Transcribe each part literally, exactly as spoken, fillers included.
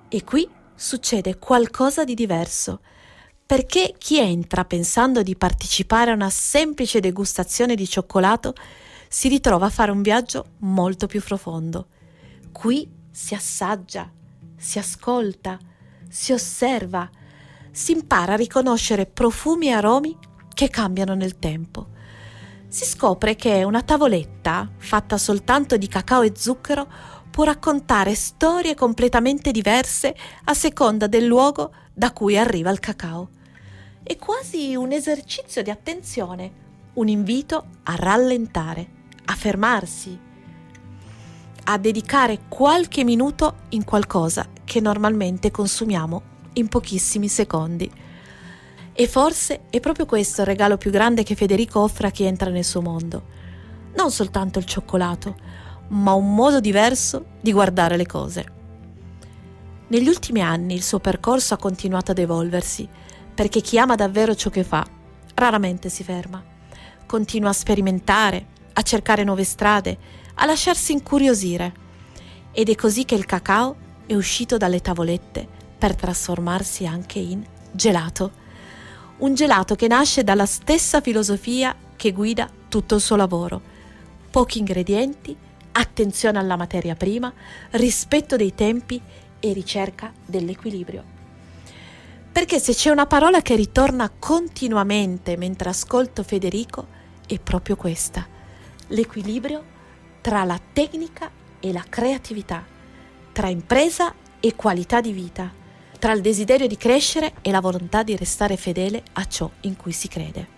E qui succede qualcosa di diverso, perché chi entra pensando di partecipare a una semplice degustazione di cioccolato si ritrova a fare un viaggio molto più profondo. Qui si assaggia, si ascolta, si osserva, si impara a riconoscere profumi e aromi che cambiano nel tempo. Si scopre che una tavoletta fatta soltanto di cacao e zucchero può raccontare storie completamente diverse a seconda del luogo da cui arriva il cacao. È quasi un esercizio di attenzione, un invito a rallentare, a fermarsi, a dedicare qualche minuto in qualcosa che normalmente consumiamo in pochissimi secondi. E forse è proprio questo il regalo più grande che Federico offre a chi entra nel suo mondo. Non soltanto il cioccolato, ma un modo diverso di guardare le cose. Negli ultimi anni il suo percorso ha continuato ad evolversi, perché chi ama davvero ciò che fa raramente si ferma. Continua a sperimentare, a cercare nuove strade, a lasciarsi incuriosire. Ed è così che il cacao è uscito dalle tavolette per trasformarsi anche in gelato. Un gelato che nasce dalla stessa filosofia che guida tutto il suo lavoro. Pochi ingredienti, attenzione alla materia prima, rispetto dei tempi e ricerca dell'equilibrio. Perché se c'è una parola che ritorna continuamente mentre ascolto Federico è proprio questa: l'equilibrio tra la tecnica e la creatività, tra impresa e qualità di vita, tra il desiderio di crescere e la volontà di restare fedele a ciò in cui si crede.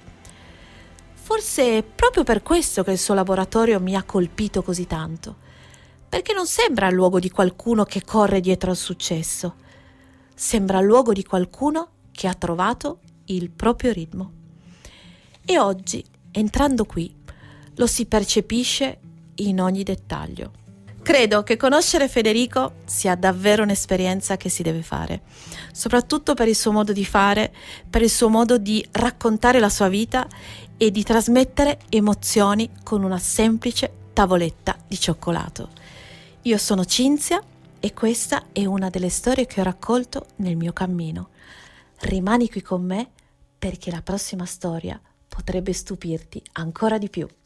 Forse è proprio per questo che il suo laboratorio mi ha colpito così tanto, perché non sembra il luogo di qualcuno che corre dietro al successo, sembra il luogo di qualcuno che ha trovato il proprio ritmo. E oggi, entrando qui, lo si percepisce in ogni dettaglio. Credo che conoscere Federico sia davvero un'esperienza che si deve fare, soprattutto per il suo modo di fare, per il suo modo di raccontare la sua vita e di trasmettere emozioni con una semplice tavoletta di cioccolato. Io sono Cinzia e questa è una delle storie che ho raccolto nel mio cammino. Rimani qui con me perché la prossima storia potrebbe stupirti ancora di più.